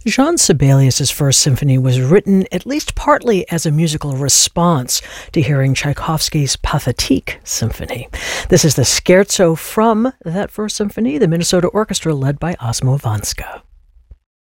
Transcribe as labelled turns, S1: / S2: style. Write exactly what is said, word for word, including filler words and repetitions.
S1: Jean Sibelius's First Symphony was written at least partly as a musical response to hearing Tchaikovsky's Pathétique Symphony. This is the scherzo from that First Symphony, the Minnesota Orchestra led by Osmo Vanska.